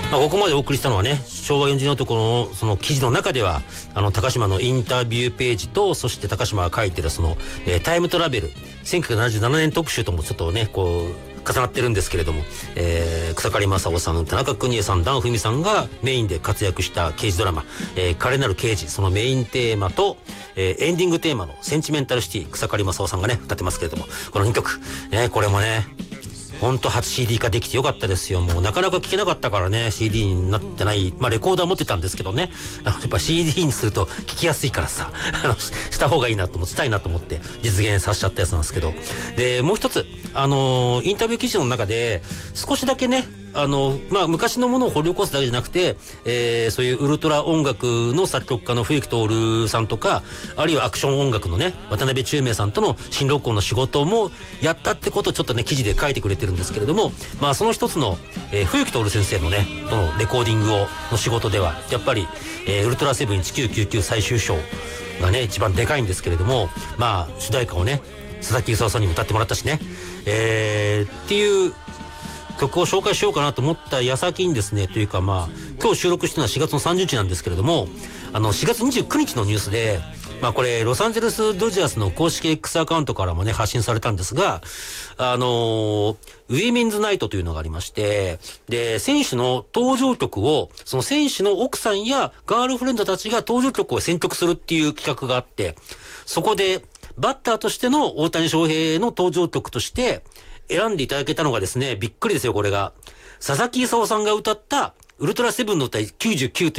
ここまでお送りしたのはね、昭和40年男のその記事の中では、高島のインタビューページと、そして高島が書いてるその、タイムトラベル、1977年特集ともちょっとね、こう、重なってるんですけれども、草刈正雄さん、田中邦衛さん、檀ふみさんがメインで活躍した刑事ドラマ、華麗なる刑事、そのメインテーマと、エンディングテーマのセンチメンタルシティ、草刈正雄さんがね、歌ってますけれども、この2曲、これもね、ほんと初 CD 化できてよかったですよ。もうなかなか聴けなかったからね、CD になってない。レコーダー持ってたんですけどね。やっぱ CD にすると聴きやすいからさ、した方がいいなと思って、したいなと思って実現させちゃったやつなんですけど。で、もう一つ、インタビュー記事の中で、少しだけね、昔のものを掘り起こすだけじゃなくて、そういうウルトラ音楽の作曲家の冬木徹さんとか、あるいはアクション音楽のね、渡辺宙明さんとの新録音の仕事もやったってことをちょっとね、記事で書いてくれてるんですけれども、その一つの、冬木徹先生のね、とのレコーディングの仕事では、やっぱり、ウルトラセブン1999最終章がね、一番でかいんですけれども、主題歌をね、佐々木功さんにも歌ってもらったしね、っていう曲を紹介しようかなと思った矢先にですね、というか今日収録してるのは4月の30日なんですけれども、4月29日のニュースで、これ、ロサンゼルスドジャースの公式 X アカウントからもね、発信されたんですが、ウィメンズナイトというのがありまして、で、選手の登場曲を、その選手の奥さんやガールフレンドたちが登場曲を選曲するっていう企画があって、そこで、バッターとしての大谷翔平の登場曲として、選んでいただけたのがですね、びっくりですよ、これが。佐々木功さんが歌った、ウルトラセブンの歌99と